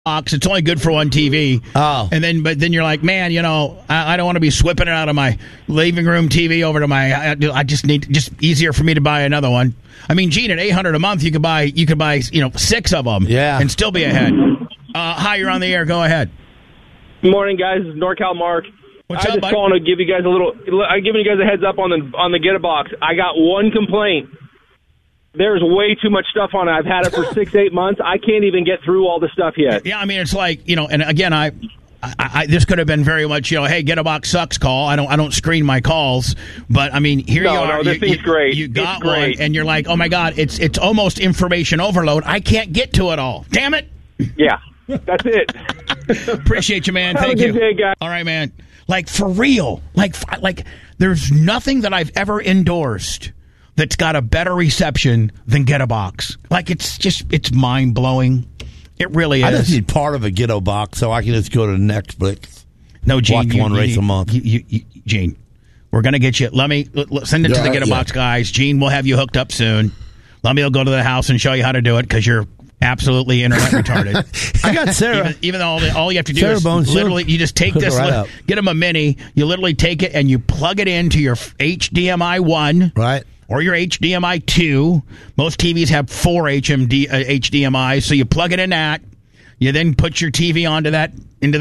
box. It's only good for one TV. Oh. But then you're like, man, I don't want to be whipping it out of my living room TV over to my. I just easier for me to buy another one. I mean, Gene, at $800 a month, you could buy 6 of them. Yeah. And still be ahead. Hi, you're on the air. Go ahead. Good morning, guys. This is NorCal Mark. What's up, just buddy? calling to give you guys I'm giving you guys a heads up on the Get a Box. I got one complaint. There's way too much stuff on it. I've had it for 6-8 months. I can't even get through all the stuff yet. Yeah, I mean, it's like, and again, I this could have been very much, hey, Get a Box sucks call. I don't screen my calls, but I mean, here you are. No, this thing's great. You got one, and you're like, oh my God, it's almost information overload. I can't get to it all. Damn it. Yeah, that's it. Appreciate you, man. Thank Have a you. good day, guys. All right, man. Like, for real. Like there's nothing that I've ever endorsed that's got a better reception than Get a Box. Like, it's mind-blowing. It really is. I just need part of a Get a Box so I can just go to Netflix. No, Gene. Watch one race a month. Gene, we're going to get you. Let me send it to the Get a Box guys. Gene, we'll have you hooked up soon. Let me go to the house and show you how to do it because you're absolutely internet retarded. I got Sarah. Even though all you have to do Sarah is Bones, literally, you just take this, right get them a mini, you literally take it and you plug it into your HDMI 1. Right. Or your HDMI 2. Most TVs have 4 HDMI, so you plug it in that. You then put your TV into that,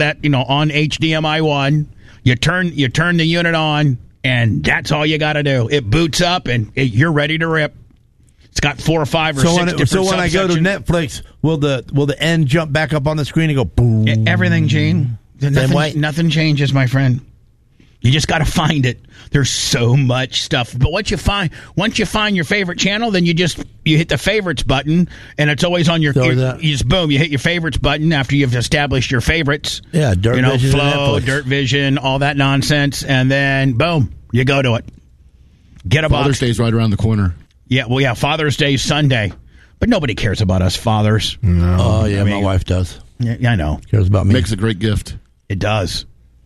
on HDMI 1. You turn the unit on, and that's all you got to do. It boots up, and you're ready to rip. It's got 4 or 5 or 6 different So when I go to Netflix, will the end jump back up on the screen and go boom? Everything, Gene. Nothing changes, my friend. You just got to find it. There's so much stuff. But once you find your favorite channel, then you hit the favorites button, and it's always on your. You just boom, you hit your favorites button after you've established your favorites. Yeah, Dirt Vision, Flow, Dirt Vision, all that nonsense, and then boom, you go to it. Get a box. Father's Day's right around the corner. Yeah, well, yeah, Father's Day is Sunday, but nobody cares about us fathers. No. Oh yeah, my wife does. Yeah, I know. Cares about me. Makes a great gift. It does.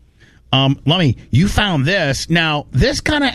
Lummy, you found this. Now, this kind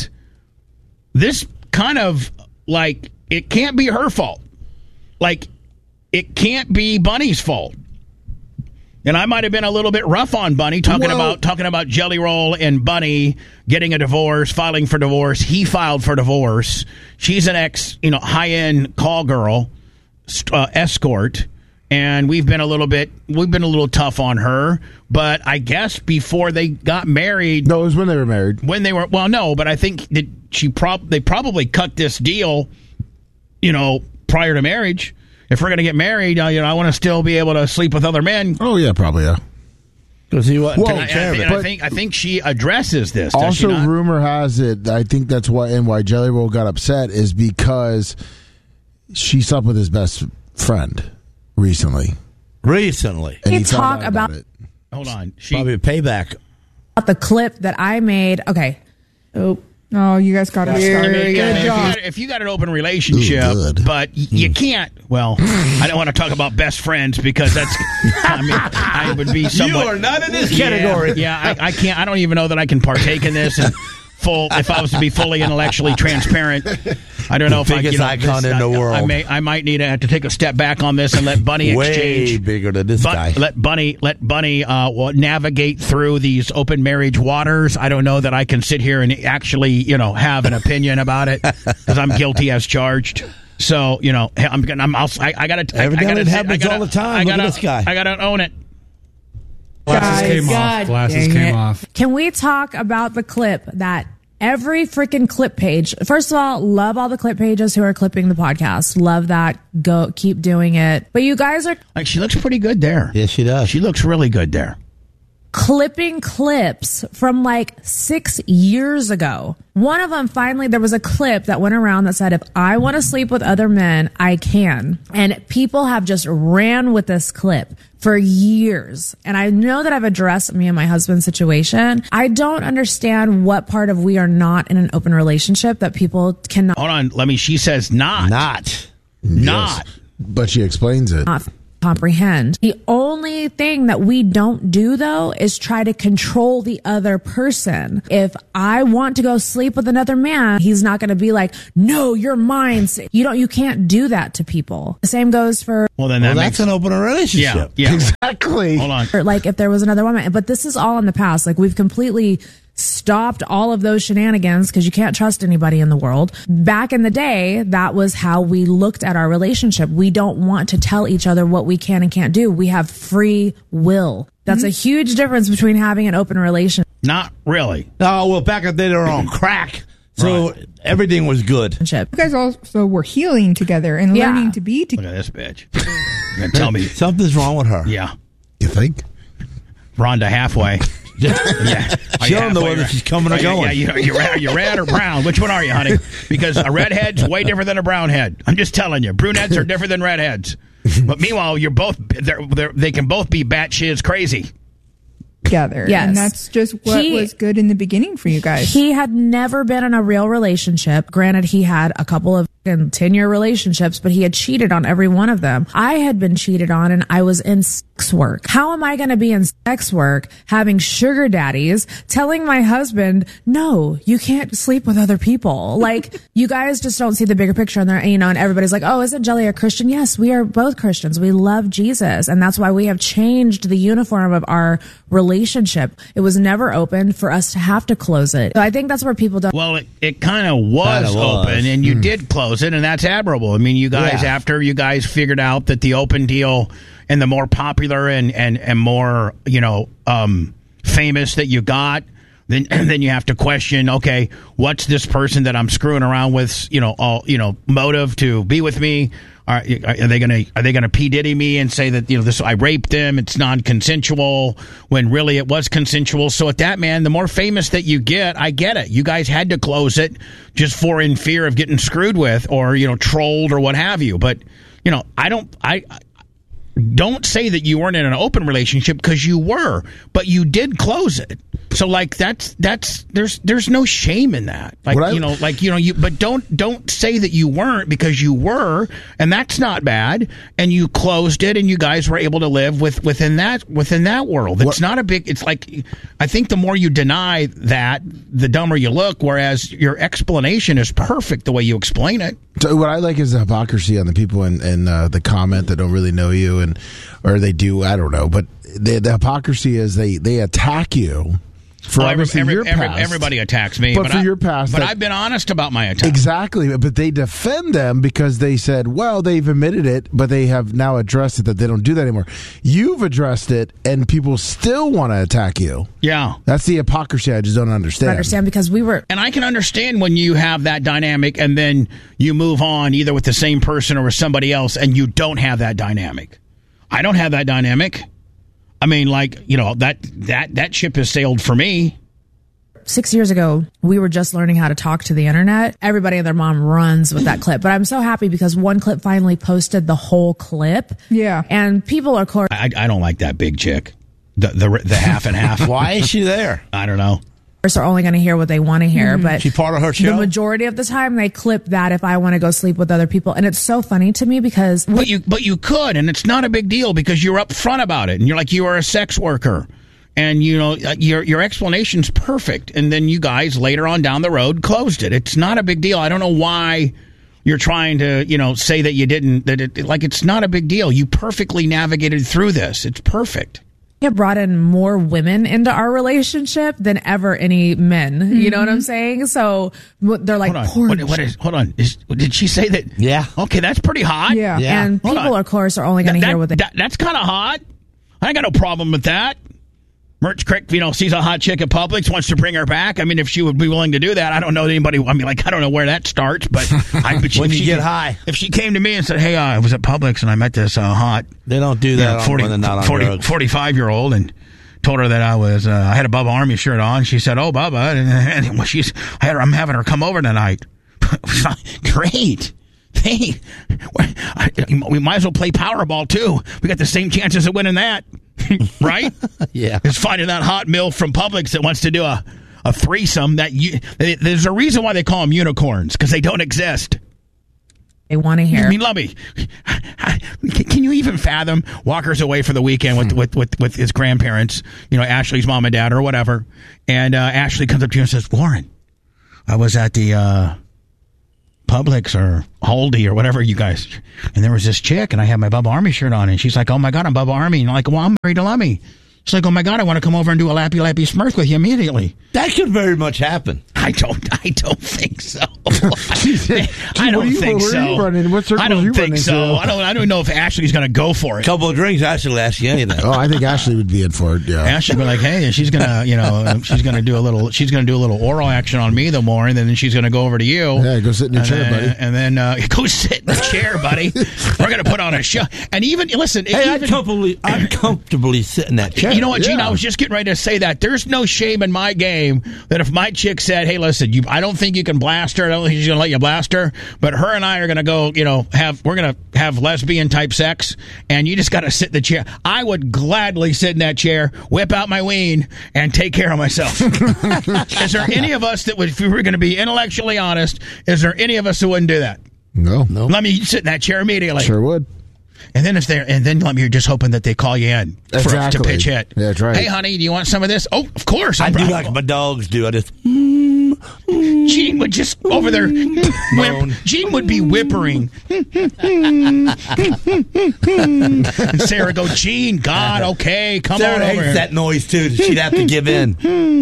of like, it can't be her fault. Like, it can't be Bunny's fault. And I might have been a little bit rough on Bunny, talking about Jelly Roll and Bunny getting a divorce, filing for divorce. He filed for divorce. She's an high-end call girl, escort. And we've been a little tough on her, but I guess before they got married. No, it was when they were married. But I think that they probably cut this deal, prior to marriage. If we're going to get married, I want to still be able to sleep with other men. Oh yeah, probably yeah. Because he wasn't taking care of it. I think she addresses this. Also, rumor has it. I think that's why Jelly Roll got upset is because she slept with his best friend. Recently. And he talk about it. Hold on. Probably a payback. The clip that I made. Okay. Oh, you guys got it started. Good job. If you got an open relationship, but you can't. Well, I don't want to talk about best friends because that's. I would be somewhat. You are not in this category. Yeah, I can't. I don't even know that I can partake in this. And if I was to be fully intellectually transparent, I don't know if biggest icon in the world. I might need to have to take a step back on this and let Bunny exchange. Way bigger than this guy. Let Bunny navigate through these open marriage waters. I don't know that I can sit here and actually have an opinion about it because I'm guilty as charged. So I gotta. It happens all the time. Look at this guy. I gotta own it. Glasses came off. Can we talk about the clip that every freaking clip page? First of all, love all the clip pages who are clipping the podcast. Love that. Go, keep doing it. But you guys are like, she looks pretty good there. Yes, she does. She looks really good there. Clipping clips from like 6 years ago. One of them, finally, there was a clip that went around that said, if I want to sleep with other men, I can. And people have just ran with this clip for years. And I know that I've addressed me and my husband's situation. I don't understand what part of we are not in an open relationship that people cannot. Hold on. She says not. Yes, but she explains it. comprehend. The only thing that we don't do though is try to control the other person. If I want to go sleep with another man, he's not going to be like, no, you're mine. You can't do that to people. The same goes for that's an open relationship. Yeah. Exactly. Hold on. like if there was another woman. But this is all in the past. Like we've completely stopped all of those shenanigans because you can't trust anybody in the world. Back in the day, that was how we looked at our relationship. We don't want to tell each other what we can and can't do. We have free will. That's a huge difference between having an open relationship. Not really. Oh, well, back in the day, they were on crack. So everything was good. You guys also were healing together and learning to be together. Look at this bitch. You're gonna tell me Something's wrong with her. Yeah. You think? Rhonda halfway. Yeah. She don't know whether she's coming or going. Yeah, you're red or brown. Which one are you, honey? Because a redhead's way different than a brown head. I'm just telling you. Brunettes are different than redheads. But meanwhile, you're both. They can both be batshit crazy. Together. Yes. And that's just what was good in the beginning for you guys. He had never been in a real relationship. Granted, he had a couple of 10-year relationships, but he had cheated on every one of them. I had been cheated on and I was in sex work. How am I going to be in sex work having sugar daddies telling my husband, no, you can't sleep with other people? Like, you guys just don't see the bigger picture on there, and everybody's like, oh, isn't Jelly a Christian? Yes, we are both Christians. We love Jesus. And that's why we have changed the uniform of our relationship. It was never open for us to have to close it. So I think that's where people don't. Well, it kind of was open, and you did close it, and that's admirable. I mean, you guys, after you guys figured out that the open deal and the more popular and more, famous that you got, then you have to question, okay, what's this person that I'm screwing around with, motive to be with me? Are they gonna P. Diddy me and say that this I raped them, it's non-consensual, when really it was consensual? So at that, man, the more famous that you get, I get it. You guys had to close it just in fear of getting screwed with or trolled or what have you. But I don't say that you weren't in an open relationship, because you were, but you did close it. So there's no shame in that. But don't say that you weren't, because you were, and that's not bad. And you closed it, and you guys were able to live within that world. It's not a big. It's like, I think the more you deny that, the dumber you look. Whereas your explanation is perfect the way you explain it. So what I like is the hypocrisy on the people in the comment that don't really know you, or they do, I don't know. But the hypocrisy is they attack you for your past. Everybody attacks me. But for your past. But I've been honest about my attack. Exactly. But they defend them because they said, well, they've admitted it, but they have now addressed it that they don't do that anymore. You've addressed it, and people still want to attack you. Yeah. That's the hypocrisy I just don't understand. Because we were... And I can understand when you have that dynamic and then you move on either with the same person or with somebody else, and you don't have that dynamic. I don't have that dynamic. I mean, that ship has sailed for me. 6 years ago, we were just learning how to talk to the internet. Everybody and their mom runs with that clip. But I'm so happy because one clip finally posted the whole clip. Yeah. And people are... I don't like that big chick. The half and half. Why is she there? I don't know. Are only going to hear what they want to hear, but she part of her show. The majority of the time, they clip that if I want to go sleep with other people, and it's so funny to me because. But you could, and it's not a big deal because you're upfront about it, and you're like, you are a sex worker, and your explanation's perfect, and then you guys later on down the road closed it. It's not a big deal. I don't know why you're trying to say that you didn't. It's not a big deal. You perfectly navigated through this. It's perfect. Have brought in more women into our relationship than ever any men. Mm-hmm. You know what I'm saying? So they're like, hold on. Did she say that? Yeah. Okay, that's pretty hot. Yeah. And people, of course, are only going to hear what they... That's kind of hot. I ain't got no problem with that. Merch Crick, sees a hot chick at Publix, wants to bring her back. I mean, if she would be willing to do that, I don't know anybody. I mean, I don't know where that starts, but when you get high, if she came to me and said, "Hey, I was at Publix and I met this hot," they don't do that. When they're not on drugs. 45-year-old, and told her that I had a Bubba Army shirt on. She said, "Oh, Bubba," and I'm having her come over tonight. Great. Hey, we might as well play Powerball too. We got the same chances of winning that. Right? Yeah. It's finding that hot MILF from Publix that wants to do a threesome. There's a reason why they call them unicorns, because they don't exist. they want to hear. I mean, Lummy, can you even fathom Walker's away for the weekend with his grandparents, Ashley's mom and dad or whatever, and Ashley comes up to you and says, Warren, I was at the Publix or Aldi or whatever you guys, and there was this chick, and I had my Bubba Army shirt on, and she's like, oh my God, I'm Bubba Army. And I'm like, well, I'm married to Lummy. She's like, oh my God, I want to come over and do a lappy smirk with you immediately. That could very much happen. I don't think so. I don't think so. I don't think so. I don't know if Ashley's going to go for it. Couple of drinks, Ashley ask you anything. Oh, I think Ashley would be in for it. Yeah, Ashley would be like, hey, and she's gonna, she's gonna do a little oral action on me more, and then she's gonna go over to you. Yeah, go sit in your chair, buddy. And then go sit in the chair, buddy. We're gonna put on a show. And even listen, hey, I'd comfortably sit in that chair. You know what, Gene? I was just getting ready to say that. There's no shame in my game that if my chick said, hey, listen, I don't think you can blast her. I don't think she's going to let you blast her. But her and I are going to go, we're going to have lesbian type sex. And you just got to sit in the chair. I would gladly sit in that chair, whip out my ween, and take care of myself. Is there any of us that would, if we were going to be intellectually honest, is there any of us that wouldn't do that? No. Let me sit in that chair immediately. Sure would. And then let me, you're just hoping that they call you in to pitch hit. Yeah, that's right. Hey, honey, do you want some of this? Oh, of course. I do like my dogs do. I just Gene would just over there. Gene would be whimpering. And Sarah go, Gene, God, okay, come Sarah on over hates here. that noise too. She'd have to give in.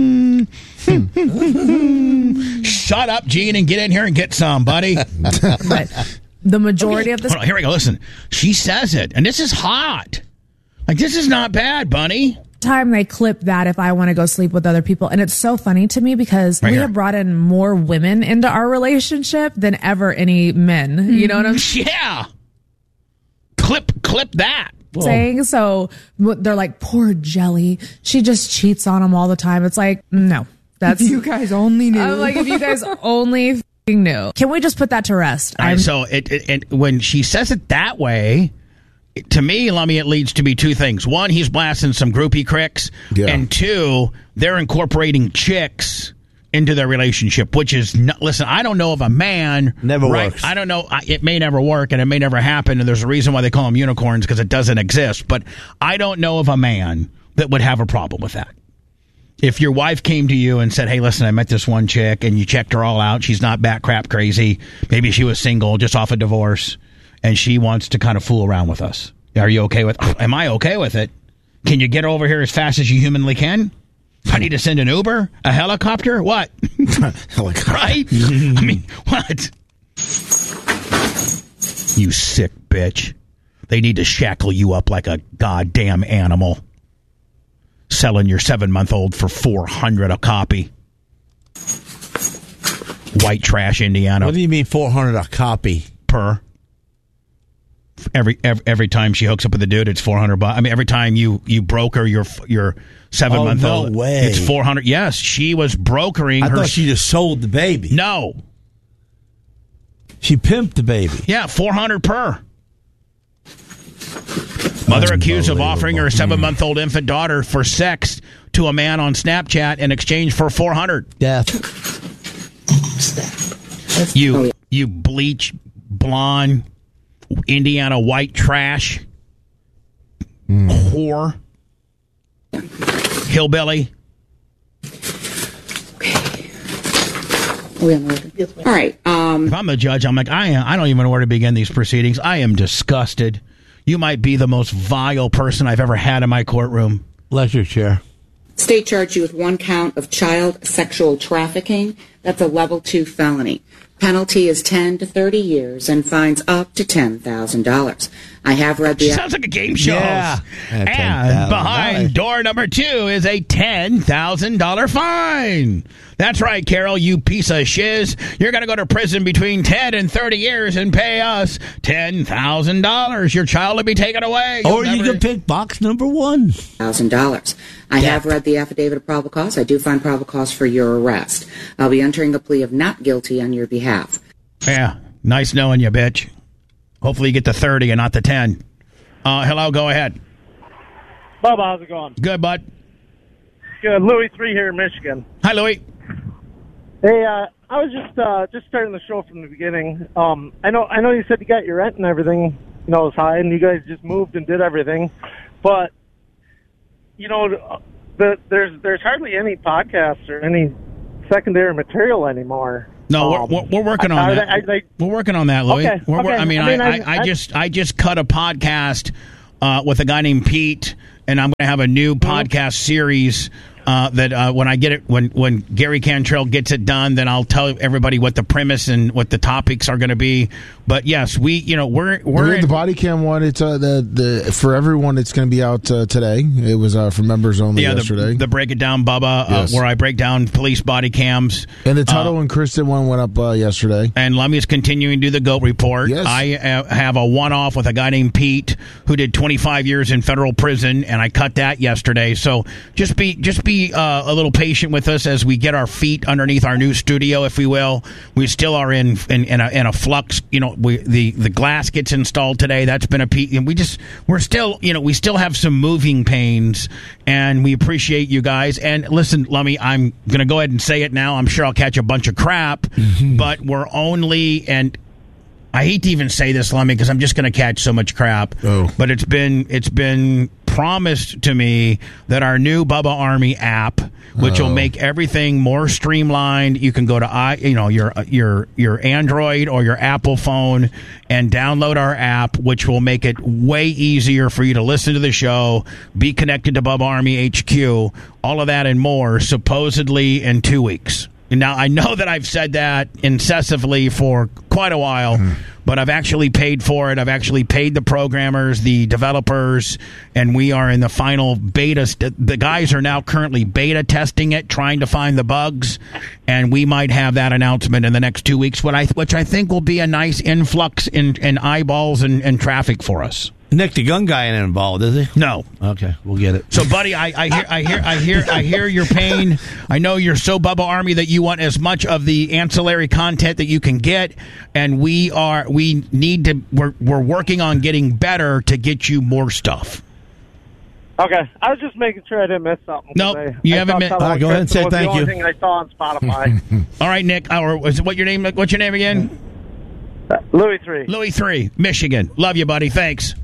Shut up, Gene, and get in here and get some, buddy. But the majority of this. Hold on, here we go. Listen, she says it, and this is hot. Like, this is not bad, Bunny. Time they clip that if I want to go sleep with other people, and it's so funny to me because we have brought in more women into our relationship than ever any men. You know what I'm saying? Yeah. Clip that. Saying so they're like, poor Jelly, she just cheats on him all the time. It's like, no, that's you guys only knew. I'm like, if you guys only knew. Can we just put that to rest? All right, so when she says it that way, to me, Lummy, it leads to be two things. One, he's blasting some groupie cricks. Yeah. And two, they're incorporating chicks into their relationship, which is listen, I don't know of a man never works. I don't know, it may never work and it may never happen, and there's a reason why they call them unicorns, because it doesn't exist, but I don't know of a man that would have a problem with that. If your wife came to you and said, hey, listen, I met this one chick and you checked her all out, she's not bat crap crazy, maybe she was single, just off a divorce, and she wants to kind of fool around with us, are you okay with am I okay with it? Can you get over here as fast as you humanly can? I need to send an Uber? A helicopter? What? Helicopter. Right? I mean, what? You sick bitch. They need to shackle you up like a goddamn animal. Selling your 7-month-old for $400 a copy. White trash, Indiana. What do you mean $400 a copy? Per. Every time she hooks up with a dude, it's $400. I mean, every time you broker your 7-month-old, no way. It's $400. Yes, she was brokering. I thought she just sold the baby. No, she pimped the baby. Yeah, $400 per. Mother accused of offering her 7-month-old infant daughter for sex to a man on Snapchat in exchange for $400. Death. You bleach blonde Indiana white trash whore hillbilly. All right. If I'm a judge, I'm like, I don't even know where to begin these proceedings. I am disgusted. You might be the most vile person I've ever had in my courtroom. Lecture chair. State charged you with 1 count of child sexual trafficking. That's a level 2 felony. Penalty is 10 to 30 years and fines up to $10,000. I have read the... Sounds like a game show. Yeah. And behind door number 2 is a $10,000 fine. That's right, Carol, you piece of shiz. You're going to go to prison between 10 and 30 years and pay us $10,000. Your child will be taken away. Or you can pick box number 1. $1,000. I have read the affidavit of probable cause. I do find probable cause for your arrest. I'll be entering a plea of not guilty on your behalf. Yeah, nice knowing you, bitch. Hopefully you get the 30 and not the 10. Hello, go ahead. Bubba, how's it going? Good, bud. Good. Louis 3 here in Michigan. Hi, Louis. Hey, I was just starting the show from the beginning. I know you said you got your rent and everything, was high, and you guys just moved and did everything, but there's hardly any podcasts or any secondary material anymore. No, we're working on that. We're working on that, Louis. Okay. I just cut a podcast with a guy named Pete, and I'm going to have a new podcast series that when I get it, when Gary Cantrell gets it done, then I'll tell everybody what the premise and what the topics are going to be. But yes, we're the body cam one. It's the for everyone. It's going to be out today. It was for members only yesterday. The Break It Down Bubba, yes. Where I break down police body cams. And the Tuttle and Kristen one went up yesterday. And Lummy is continuing to do the GOAT report. Yes. I have a one-off with a guy named Pete who did 25 years in federal prison, and I cut that yesterday. So just be a little patient with us as we get our feet underneath our new studio, if we will. We still are in a flux. The glass gets installed today. That's been and we still have some moving pains, and we appreciate you guys. And listen, Lummy, I'm going to go ahead and say it now. I'm sure I'll catch a bunch of crap, but we're only, and I hate to even say this, Lummy, because I'm just going to catch so much crap. Oh. But it's been promised to me that our new Bubba Army app, which will make everything more streamlined. You can go to your Android or your Apple phone and download our app, which will make it way easier for you to listen to the show, be connected to Bubba Army HQ, all of that and more, supposedly in 2 weeks. Now, I know that I've said that incessantly for quite a while, but I've actually paid for it. I've actually paid the programmers, the developers, and we are in the final beta. The guys are now currently beta testing it, trying to find the bugs, and we might have that announcement in the next 2 weeks, which I think will be a nice influx in eyeballs and traffic for us. Nick, the gun guy ain't involved, is he? No. Okay, we'll get it. So, buddy, I hear your pain. I know you're so Bubba Army that you want as much of the ancillary content that you can get, and we're working on getting better to get you more stuff. Okay, I was just making sure I didn't miss something. Nope, you haven't missed. Go ahead and say thank you. The only thing I saw on Spotify. All right, Nick. What's your name again? Louis 3. Louis 3, Michigan. Love you, buddy. Thanks.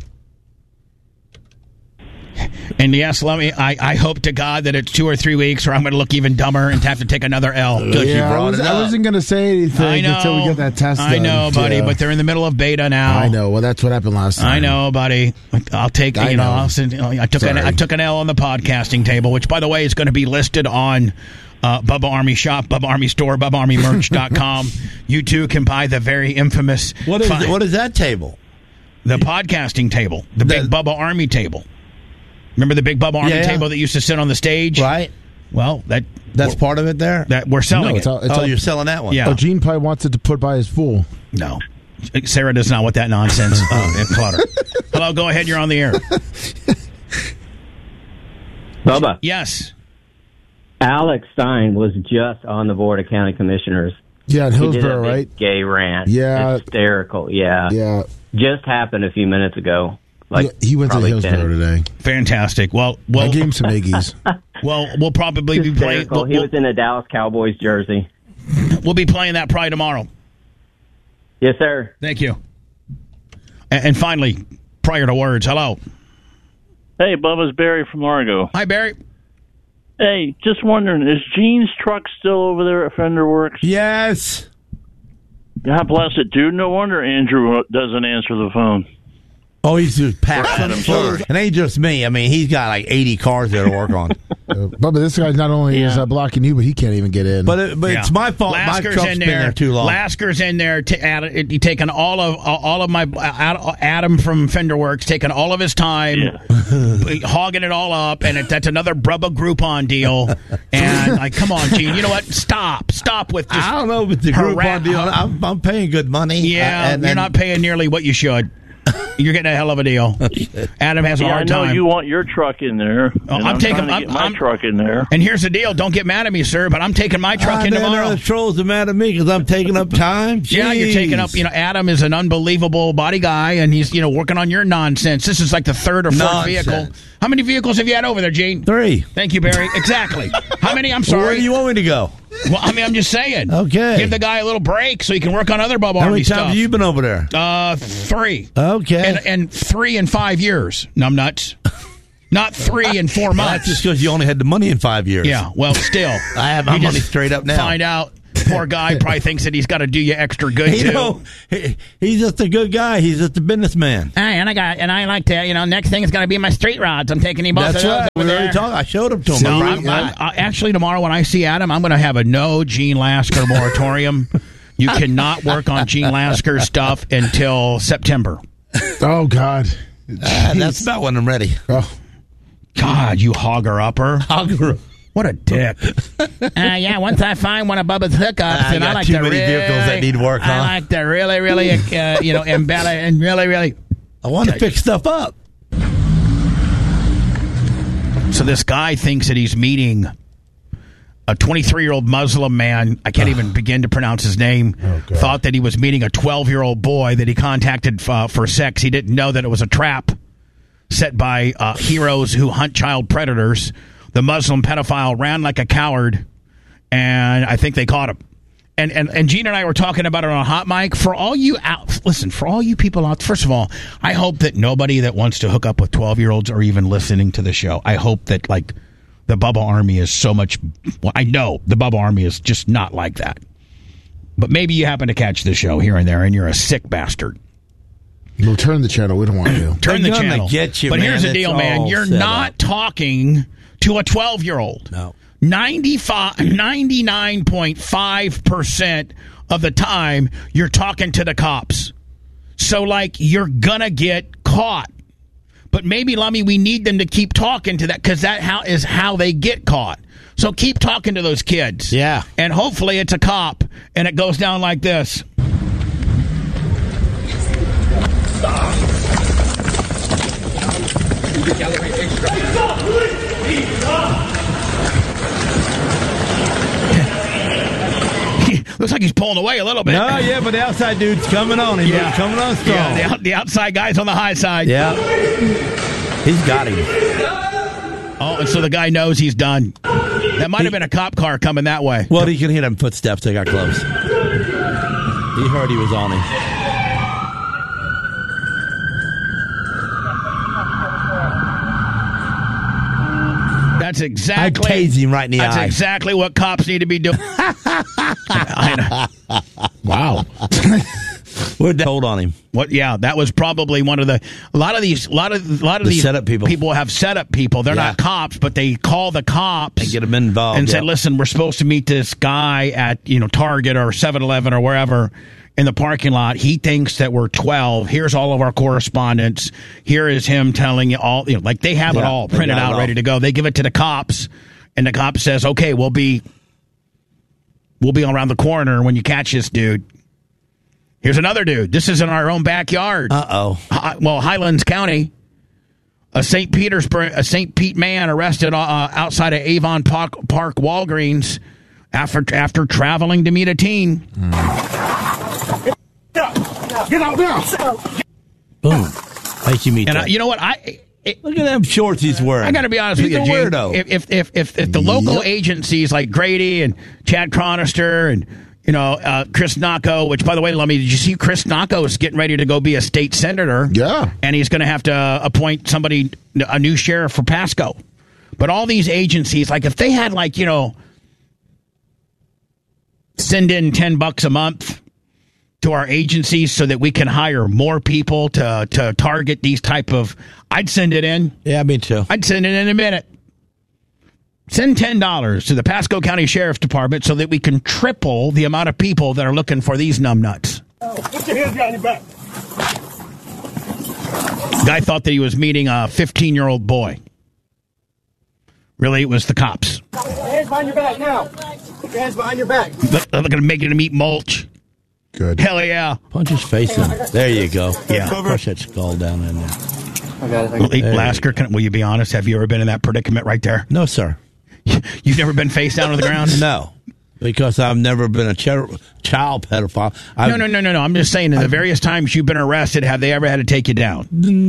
And yes, I hope to God that it's 2 or 3 weeks, or I'm going to look even dumber and have to take another L. I wasn't going to say anything until we get that test done. I know, buddy, but they're in the middle of beta now. I know. Well, that's what happened last time. I know, buddy. I'll take. I took an L on the podcasting table, which, by the way, is going to be listed on Bubba Army Shop, Bubba Army Store, BubbaArmyMerch.com. You too can buy the very infamous. What is that table? The podcasting table, the big Bubba Army table. Remember the big Bubba Army table that used to sit on the stage? Right. Well, that's part of it there? That we're selling it. You're selling that one? Yeah. Oh, Gene probably wants it to put by his pool. No. Sarah does not want that nonsense clutter. Hello, go ahead. You're on the air. Bubba. Yes. Alex Stein was just on the Board of County Commissioners. Yeah, in Hillsborough, he did a big right? Gay rant. Yeah. Hysterical, yeah. Yeah. Just happened a few minutes ago. He went to Hillsborough today. Fantastic. Well, I gave him some Iggy's. Well, we'll probably be playing. He was in a Dallas Cowboys jersey. We'll be playing that probably tomorrow. Yes, sir. Thank you. And finally, prior to words, hello. Hey, Bubba's Barry from Largo. Hi, Barry. Hey, just wondering, is Gene's truck still over there at Fender Works? Yes. God bless it, dude. No wonder Andrew doesn't answer the phone. Oh, he's just packed. It ain't just me. I mean, he's got like 80 cars there to work on. But this guy's not only is blocking you, but he can't even get in. But it's my fault. Lasker's my truck's been there too long. Lasker's in there. Taking all of my Adam from Fender Works, taking all of his time, hogging it all up, and that's another Bubba Groupon deal. And come on, Gene, you know what? Stop with this. I don't know with the Groupon deal. I'm paying good money. Yeah, you're not paying nearly what you should. You're getting a hell of a deal. Adam has a hard time. I know you want your truck in there. I'm taking my truck in there. And here's the deal. Don't get mad at me, sir, but I'm taking my truck in tomorrow. The trolls are mad at me because I'm taking up time. Jeez. Yeah, you're taking up. Adam is an unbelievable body guy, and he's working on your nonsense. This is like the third or fourth vehicle. How many vehicles have you had over there, Gene? 3. Thank you, Barry. Exactly. How many? I'm sorry. Where do you want me to go? Well, I mean, I'm just saying. Okay. Give the guy a little break so he can work on other Bubba How Army many stuff. times have you been over there? 3. Okay. And 3 in 5 years. Numbnuts. Not 3 in 4 months. That's just because you only had the money in 5 years. Yeah, well, still. I have my money straight up now. Find out. Poor guy probably thinks that he's got to do you extra good, too. know, he's just a good guy. He's just a businessman. Hey, and I like to, next thing is going to be my street rods. I'm taking him both That's of those right. over We already there. talked. I showed him to him. No, actually, tomorrow when I see Adam, I'm going to have a no Gene Lasker moratorium. You cannot work on Gene Lasker stuff until September. Oh, God. That's about when I'm ready. Oh, God, you hogger-upper. Hogger. What a dick. Yeah, once I find one of Bubba's hookups, and I like too to many vehicles that need work, huh? I like to really, embellish and really. I want to fix stuff up. So this guy thinks that he's meeting a 23-year-old Muslim man. I can't even begin to pronounce his name. Thought that he was meeting a 12-year-old boy that he contacted for sex. He didn't know that it was a trap set by heroes who hunt child predators. The Muslim pedophile ran like a coward, and I think they caught him. And Gene and I were talking about it on a hot mic. For all you people out, first of all, I hope that nobody that wants to hook up with 12-year-olds are even listening to the show. I hope that, like, the Bubba Army is so much... Well, I know the Bubba Army is just not like that. But maybe you happen to catch the show here and there, and you're a sick bastard. We'll turn the channel. We don't want to. Turn the channel. Get you, but man. here's the deal, man. You're not talking to a 12-year-old. No. 99.5% of the time, you're talking to the cops. So, like, you're going to get caught. But maybe, Lummy, we need them to keep talking to that because that is how they get caught. So keep talking to those kids. Yeah. And hopefully it's a cop, and it goes down like this. Looks like he's pulling away a little bit. No, yeah, but the outside dude's coming on him. Yeah. He's coming on strong. Yeah, the outside guy's on the high side. Yeah. He's got him. Oh, and so the guy knows he's done. That might have been a cop car coming that way. Well, he can hear them footsteps. They got close. He heard he was on him. That's exactly. I'd tase him right in the eye. That's exactly what cops need to be doing. Wow. We're hold on him. What? Yeah, that was probably one of the. A lot of these setup people. People have setup people. They're not cops, but they call the cops and get them involved and say, "Listen, we're supposed to meet this guy at Target or 7-Eleven or wherever." In the parking lot, he thinks that we're 12. Here's all of our correspondence. Here is him telling you all, like they have it all printed out, ready to go. They give it to the cops, and the cop says, "Okay, we'll be around the corner when you catch this dude." Here's another dude. This is in our own backyard. Well, Highlands County, a St. Pete man arrested outside of Avon Park Walgreens after traveling to meet a teen. Get out now! Boom. Thank you, And you know what? Look at them shorts he's wearing. I got to be honest with you, Gene. Weirdo. If the local agencies like Grady and Chad Chronister and Chris Nacco, which, by the way, did you see Chris Nacco is getting ready to go be a state senator? Yeah. And he's going to have to appoint somebody, a new sheriff for Pasco. But all these agencies, like if they had send in $10 a month to our agencies so that we can hire more people to target these type of... I'd send it in. Yeah, me too. I'd send it in a minute. Send $10 to the Pasco County Sheriff's Department so that we can triple the amount of people that are looking for these numbnuts. Put your hands behind your back. Guy thought that he was meeting a 15-year-old boy. Really, it was the cops. Put your hands behind your back now. Put your hands behind your back. They're going to make him eat mulch. Good. Hell yeah. Punch his face in. There you go. Yeah. Push that skull down in there. I got it. Lasker, will you be honest? Have you ever been in that predicament right there? No, sir. You've never been face down on the ground? No. Because I've never been a child pedophile. No. I'm just saying, in the various times you've been arrested, have they ever had to take you down?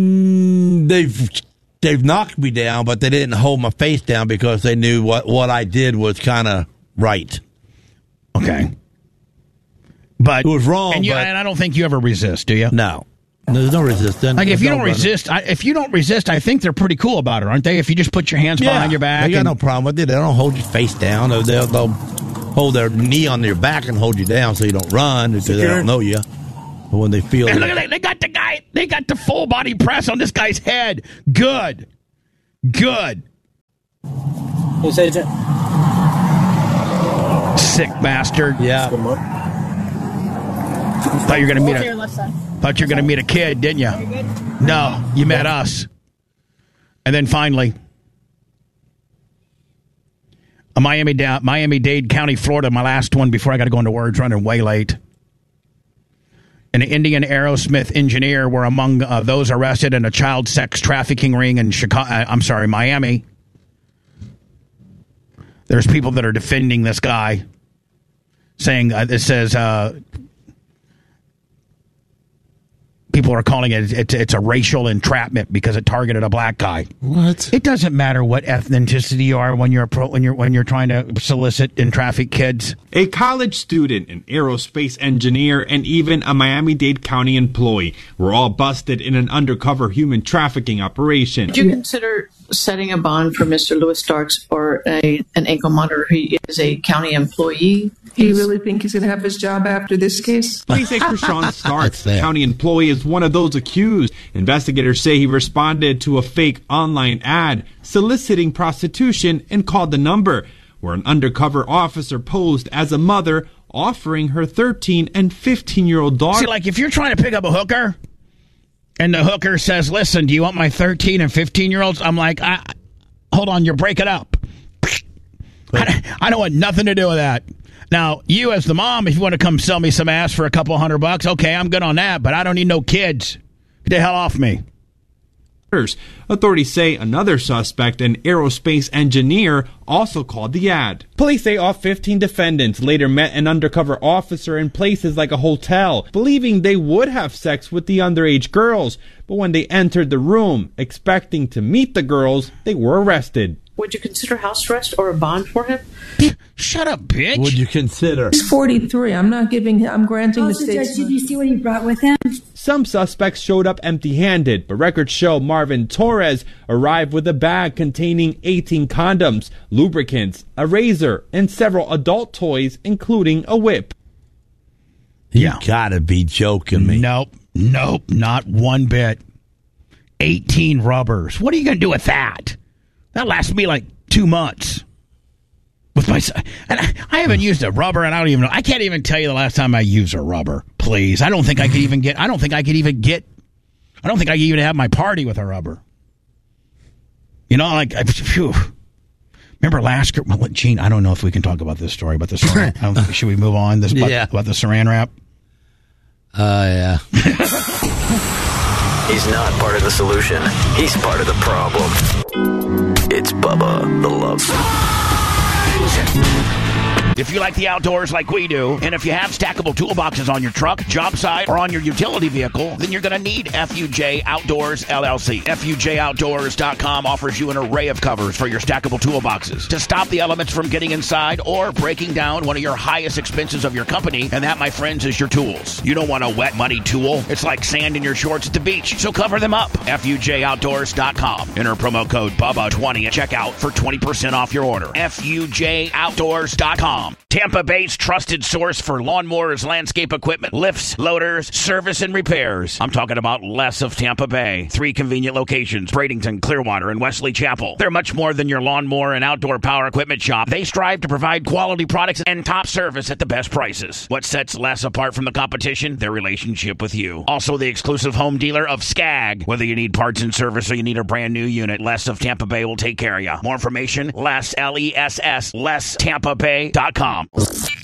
They've knocked me down, but they didn't hold my face down because they knew what I did was kind of right. Okay. But it was wrong. And I don't think you ever resist, do you? No. There's no resistance. Like if you don't resist, I think they're pretty cool about it, aren't they? If you just put your hands behind your back, they got no problem with it. They don't hold you face down. They'll hold their knee on your back and hold you down so you don't run because they don't know you. But when they feel, look at that, they got the full body press on this guy's head. Good. Sick bastard. Yeah. Thought you were going to meet a kid, didn't you? No, you met us. And then finally, a Miami-Dade County, Florida, my last one before I got to go into words, running way late. An Indian Aerosmith engineer were among those arrested in a child sex trafficking ring in Miami. There's people that are defending this guy, saying it says people are calling it's a racial entrapment because it targeted a black guy. What? It doesn't matter what ethnicity you are when you're trying to solicit and traffic kids. A college student, an aerospace engineer, and even a Miami-Dade County employee were all busted in an undercover human trafficking operation. Would you consider setting a bond for Mr. Louis Starks or an ankle monitor? He is a county employee. Do you really think he's going to have his job after this case? Police say Krishawn Starks, county employee, is one of those accused. Investigators say he responded to a fake online ad soliciting prostitution and called the number, where an undercover officer posed as a mother offering her 13 and 15-year-old daughter. See, like if you're trying to pick up a hooker and the hooker says, listen, do you want my 13 and 15-year-olds? I'm like, hold on, you're breaking up. I don't want nothing to do with that. Now, you as the mom, if you want to come sell me some ass for a couple $100, okay, I'm good on that, but I don't need no kids. Get the hell off me. Authorities say another suspect, an aerospace engineer, also called the ad. Police say all 15 defendants later met an undercover officer in places like a hotel, believing they would have sex with the underage girls. But when they entered the room, expecting to meet the girls, they were arrested. Would you consider house arrest or a bond for him? Shut up, bitch. Would you consider? He's 43. I'm granting the state. Judge, did you see what he brought with him? Some suspects showed up empty-handed, but records show Marvin Torres arrived with a bag containing 18 condoms, lubricants, a razor, and several adult toys, including a whip. You gotta be joking me. Nope, not one bit. 18 rubbers. What are you gonna do with that? That lasts me like 2 months. With my, and I haven't used a rubber, and I don't even know. I can't even tell you the last time I used a rubber. Please, I don't think I could even have my party with a rubber. You know, like, phew. Remember last year? Well, Gene, I don't know if we can talk about this story, but the Saran. Should we move on? About the Saran wrap. Yeah. He's not part of the solution. He's part of the problem. It's Bubba the Love Sponge. If you like the outdoors like we do, and if you have stackable toolboxes on your truck, job site, or on your utility vehicle, then you're going to need FUJ Outdoors LLC. FUJOutdoors.com offers you an array of covers for your stackable toolboxes to stop the elements from getting inside or breaking down one of your highest expenses of your company, and that, my friends, is your tools. You don't want a wet, muddy tool. It's like sand in your shorts at the beach, so cover them up. FUJOutdoors.com. Enter promo code BUBBA20 at checkout for 20% off your order. FUJOutdoors.com. Tampa Bay's trusted source for lawnmowers, landscape equipment, lifts, loaders, service, and repairs. I'm talking about Les of Tampa Bay. 3 convenient locations, Bradenton, Clearwater, and Wesley Chapel. They're much more than your lawnmower and outdoor power equipment shop. They strive to provide quality products and top service at the best prices. What sets Les apart from the competition? Their relationship with you. Also the exclusive home dealer of Skag. Whether you need parts and service or you need a brand new unit, Les of Tampa Bay will take care of you. More information, Les, LESS, LesTampaBay.com.